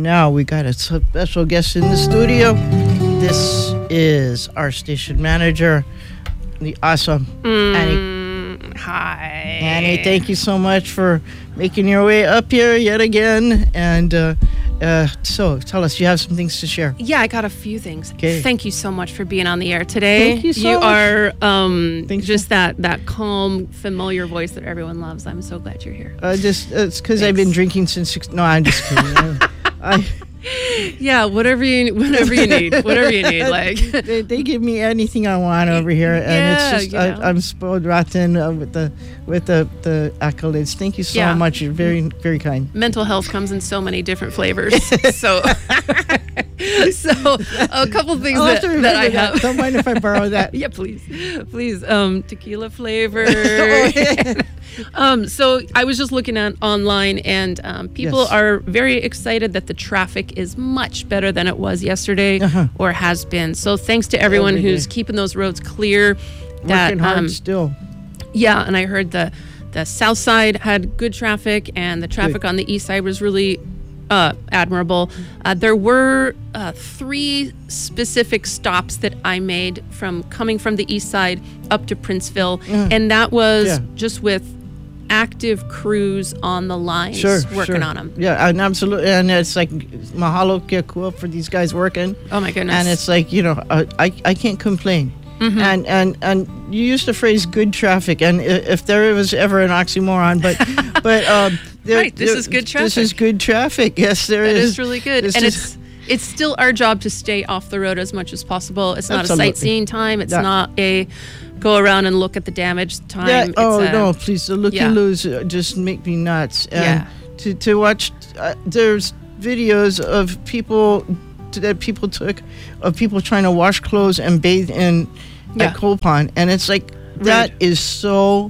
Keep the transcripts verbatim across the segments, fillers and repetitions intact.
now we got a special guest in the studio. This is our station manager, the awesome mm, Annie. Hi. Annie, thank you so much for making your way up here yet again. And uh, uh, so tell us, you have some things to share. Yeah, I got a few things. Okay. Thank you so much for being on the air today. Thank you so you much. are um, Thanks just for- that, that calm, familiar voice that everyone loves. I'm so glad you're here. Uh, just it's because I've been drinking since six. No, I'm just kidding. I, I, Yeah, whatever you whatever you need, whatever you need. Like they, they give me anything I want over here, and Yeah, it's just you know. I, I'm spoiled rotten uh, with the with the, the accolades. Thank you so Yeah. much. You're very very kind. mental health comes in so many different flavors. so, so a couple things I'll have that, to that I remember that. have. Don't mind if I borrow that. Yeah, please, please. Um, tequila flavor. Oh, yeah. um, so I was just looking at online, and um, people Yes. are very excited that the traffic is much better than it was yesterday Uh-huh. or has been. So thanks to everyone Every who's day. keeping those roads clear. That Working hard um, still. yeah, and I heard the the south side had good traffic, and the traffic Good. on the east side was really uh, admirable. Uh, there were uh, three specific stops that I made from coming from the east side up to Princeville, Mm. and that was Yeah. just with active crews on the lines Sure, working sure. on them. Yeah, and absolutely, and it's like mahalo kia kua for these guys working. Oh my goodness! And it's like, you know, uh, I I can't complain. Mm-hmm. And and and you used the phrase "good traffic," and i- if there was ever an oxymoron, but but um, there- Right, this there- is good This is traffic. good traffic. Yes, there That is. is really good, This and is- it's it's still our job to stay off the road as much as possible. It's not Absolutely. a sightseeing time. It's Yeah. not a go around and look at the damage time. Yeah. It's Oh a, no, please! The looky yeah. loos uh, just make me nuts. And Yeah. To to watch, uh, there's videos of people t- that people took of people trying to wash clothes and bathe in Yeah. at Coal Pond, and it's like that is so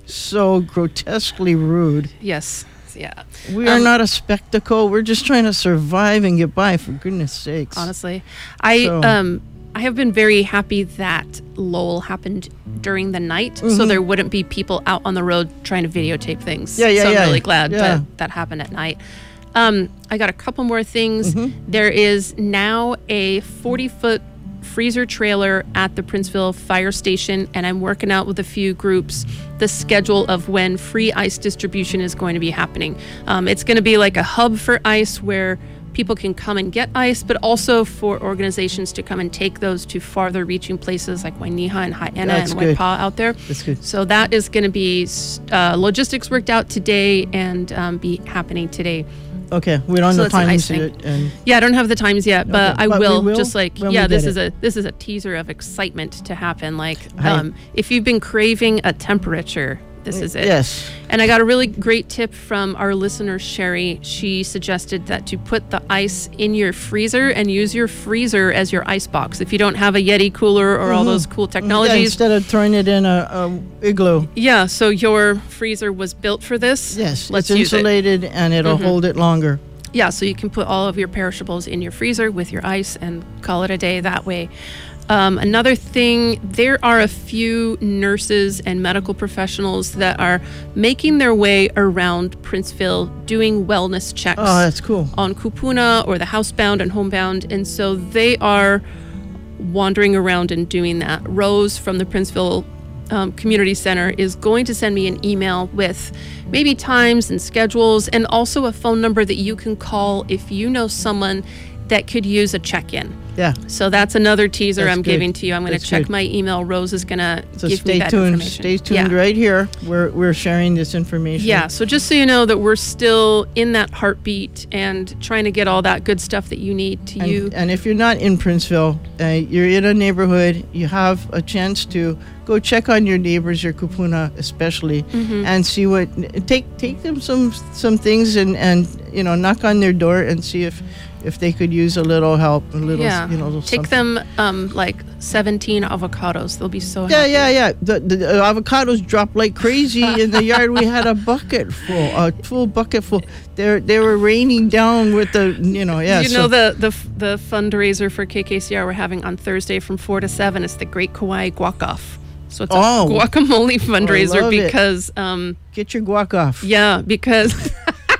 so grotesquely rude. Yes. Yeah. We are Um, not a spectacle. We're just trying to survive and get by, for goodness sakes. Honestly, I So- um I have been very happy that Lowell happened during the night, so Mhm. there wouldn't be people out on the road trying to videotape things. Yeah, yeah, so yeah. I'm really glad Yeah. that that happened at night. Um, I got a couple more things. Mhm. There is now a forty foot freezer trailer at the Princeville Fire Station, and I'm working out with a few groups the schedule of when free ice distribution is going to be happening. Um, it's going to be like a hub for ice where people can come and get ice, but also for organizations to come and take those to farther reaching places like Wainiha and Haena That's and good. Waipa'a out there. That's good. So that is going to be uh, logistics worked out today and um, be happening today. Okay, we don't So know that's an times icing. yet, and Yeah, I don't have the times yet, but Okay, I but we will, will just like when we yeah, this get is it. a this is a teaser of excitement to happen. Like Hi. um, if you've been craving a temperature, this is it. yes, And I got a really great tip from our listener, Sherry. She suggested that to put the ice in your freezer and use your freezer as your ice box. If you don't have a Yeti cooler or all Mhm. those cool Yeah, technologies. instead of throwing it in a, a igloo. Yeah, so your freezer was built for this. Yes, Let's it's use it. insulated and it'll Mhm. hold it longer. Yeah, so you can put all of your perishables in your freezer with your ice and call it a day that way. Um, another thing, there are a few nurses and medical professionals that are making their way around Princeville doing wellness checks Oh, that's cool. on Kupuna or the housebound and homebound. And so they are wandering around and doing that. Rose from the Princeville um, Community Center is going to send me an email with maybe times and schedules and also a phone number that you can call if you know someone that could use a check-in. Yeah. So that's another teaser That's I'm good. giving to you. I'm going to That's check good. my email. Rose is going to So give stay me that tuned. information. Stay tuned Yeah. right here. We're we're sharing this information. Yeah, so just so you know that we're still in that heartbeat and trying to get all that good stuff that you need to And, you. and if you're not in Princeville, uh, you're in a neighborhood, you have a chance to go check on your neighbors, your kupuna especially, Mhm. and see what take take them some some things and and you know knock on their door and see if if they could use a little help, a little Yeah, you know take something. them um, like seventeen avocados. They'll be so Yeah, happy. yeah, yeah. The, the, the avocados dropped like crazy in the yard. We had a bucket full, a full bucket full. They they were raining down with the, you know, yeah. you so- know the, the the fundraiser for K K C R we're having on Thursday from four to seven. It's the Great Kauai Guac Off. So it's a Oh. guacamole fundraiser love it. because um Get your guac off. yeah because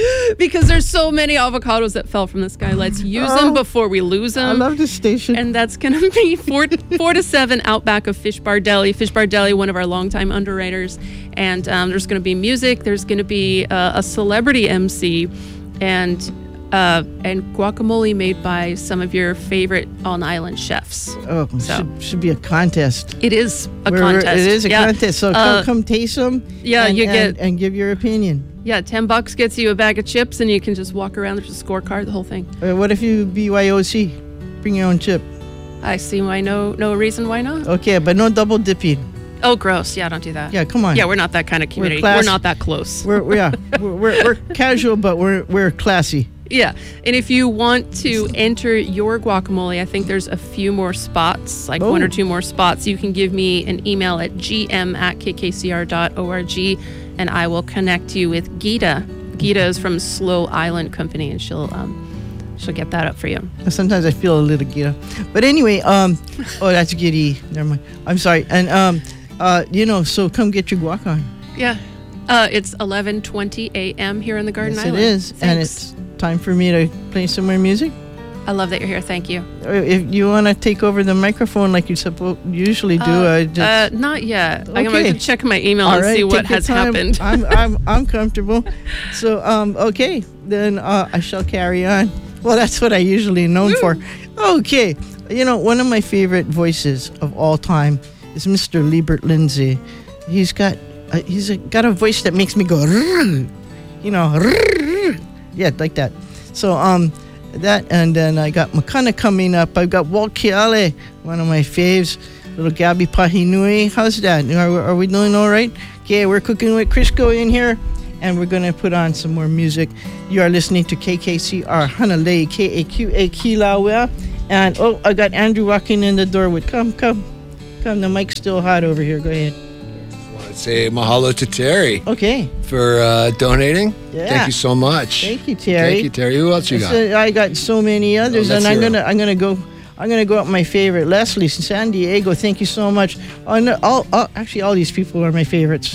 because there's so many avocados that fell from the sky. Let's use Oh, them before we lose them. I love this station. And that's going to be four, four to seven out back of Fish Bar Deli. Fish Bar Deli, one of our longtime underwriters. And um, there's going to be music. There's going to be uh, a celebrity M C and uh, and guacamole made by some of your favorite on-island chefs. oh, so. should, should be a contest. It is a We're- we're- contest. It is a Yeah. contest. So Uh, come, come taste them. yeah, and, you and, get- and give your opinion. Yeah, ten bucks gets you a bag of chips, and you can just walk around. There's a scorecard, the whole thing. Uh, what if you B Y O C? Bring your own chip. I see why no no reason why not. Okay, but no double dipping. Oh, gross. Yeah, don't do that. Yeah, come on. Yeah, we're not that kind of community. We're, class- not that close. We're, we're yeah, we're, we're, we're casual, but we're we're classy. Yeah, and if you want to enter your guacamole, I think there's a few more spots, like one Oh. or two more spots. You can give me an email at gm at kkcr dot org, and I will connect you with Gita. Gita is from Slow Island Company, and she'll um, she'll get that up for you. Sometimes I feel a little giddy, but anyway, um, oh, that's giddy. Never mind. I'm sorry. And um, uh, you know, so come get your guac on. Yeah, uh, it's eleven twenty a.m. here in the Garden Yes, Island. it is, and Thanks. it's time for me to play some more music. I love that you're here. Thank you. If you want to take over the microphone like you suppo- usually do, Uh, I just. uh, not yet. I'm Okay. going to check my email All and right, see what take your has time. happened. I'm I'm I'm comfortable. So um okay, then uh, I shall carry on. Well, that's what I usually known for. Okay, you know, one of my favorite voices of all time is Mister Liebert Lindsay. He's got uh, he's a, got a voice that makes me go, "Rrr," you know, "Rrr," yeah, like that. So um. That and then I got Makana coming up. I've got Walt Kiale, one of my faves. Little Gabby Pahinui. How's that? Are, are we doing all right? Okay, we're cooking with Crisco in here, and we're gonna put on some more music. You are listening to K K C R Hanalei K A Q A Kilauea, and oh, I got Andrew walking in the door with come, come, come. The mic's still hot over here. Go ahead. I'd say mahalo to Terry Okay. for uh, donating. Yeah. Thank you so much. Thank you, Terry. Thank you, Terry. Who else you got? So I got so many others, Oh, and let's I'm hear 'em. gonna I'm gonna go I'm gonna go up my favorite, Leslie in San Diego. Thank you so much. Oh, no, all, all actually all these people are my favorites.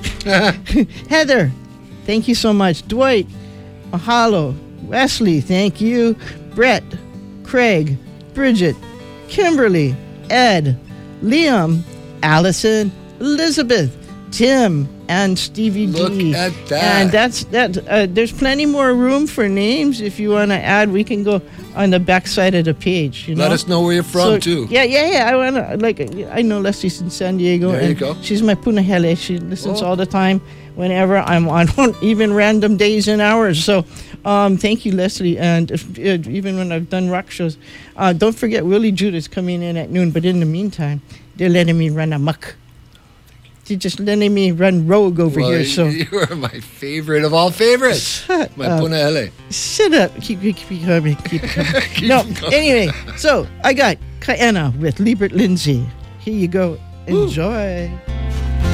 Heather, thank you so much. Dwight, mahalo. Wesley, thank you. Brett, Craig, Bridget, Kimberly, Ed, Liam, Allison, Elizabeth, Tim, and Stevie Look D. at that. And that's that. Uh, there's plenty more room for names. If you want to add, we can go on the back side of the page. You know? Let us know where you're from, So, too. Yeah, yeah, yeah. I wanna like. I know Leslie's in San Diego. There you and go. She's my punahele. She listens Oh. all the time. Whenever I'm on, even random days and hours. So, um, thank you, Leslie. And if, uh, even when I've done rock shows, uh, don't forget Willie Judah's coming in at noon. But in the meantime, they're letting me run amok. They're just letting me run rogue over Well, here. So. you are my favorite of all favorites. Shut My up. punahele. Shut up. Keep, keep, keep coming. Keep coming. Keep no, going. anyway, so I got Kaena with Liebert Lindsay. Here you go. Enjoy.